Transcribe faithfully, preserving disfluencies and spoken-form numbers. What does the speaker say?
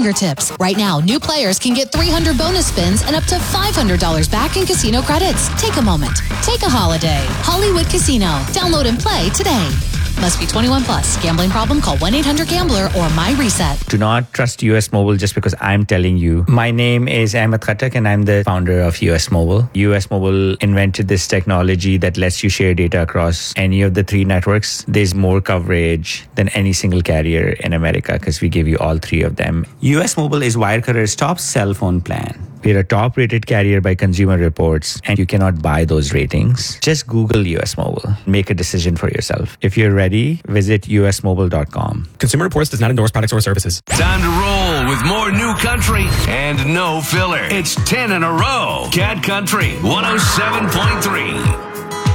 fingertips. Right now, new players can get three hundred bonus spins and up to five hundred dollars back in casino credits. Take a moment. Take a holiday. Hollywood Casino. Download and play today. Must be twenty-one plus. Gambling problem? Call one eight hundred gambler or MyReset. Do not trust U S Mobile just because I'm telling you. My name is Ahmed Khattak and I'm the founder of U S Mobile. U S Mobile invented this technology that lets you share data across any of the three networks. There's more coverage than any single carrier in America because we give you all three of them. U S Mobile is Wirecutter's top cell phone plan. We're a top-rated carrier by Consumer Reports, and you cannot buy those ratings. Just Google U S Mobile. Make a decision for yourself. If you're ready, visit U S mobile dot com. Consumer Reports does not endorse products or services. Time to roll with more new country and no filler. It's ten in a row. Cat Country one oh seven point three.